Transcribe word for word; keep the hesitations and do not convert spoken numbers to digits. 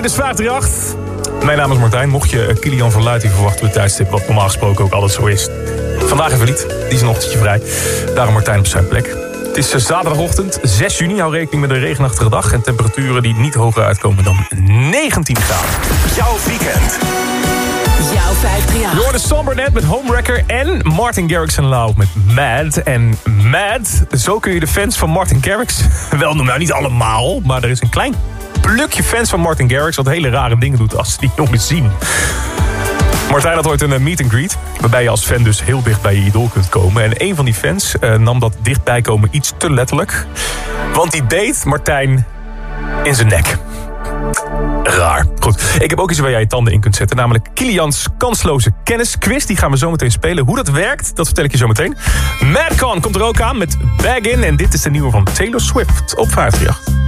Dit is vijf drie acht. Mijn naam is Martijn. Mocht je Kilian Verluijting verwachten op het tijdstip, wat normaal gesproken ook altijd zo is. Vandaag even niet. Die is een ochtendje vrij. Daarom Martijn op zijn plek. Het is zaterdagochtend, zes juni. Hou rekening met een regenachtige dag en temperaturen die niet hoger uitkomen dan negentien graden. Jouw weekend. Jouw vijf drie acht. Door de Sombernet met Homewrecker en Martin Garrix en Lau met Mad. En Mad, zo kun je de fans van Martin Garrix wel noemen. Nou, niet allemaal, maar er is een klein plukje fans van Martin Garrix wat hele rare dingen doet als ze die jongen zien. Martijn had ooit een meet and greet, waarbij je als fan dus heel dicht bij je idool kunt komen. En een van die fans uh, nam dat dichtbij komen iets te letterlijk. Want die beet Martijn in zijn nek. Raar. Goed. Ik heb ook iets waar jij je tanden in kunt zetten. Namelijk Kilians kansloze kennisquiz. Die gaan we zo meteen spelen. Hoe dat werkt, dat vertel ik je zo meteen. Madcon komt er ook aan met Bag In. En dit is de nieuwe van Taylor Swift op vijf drie acht.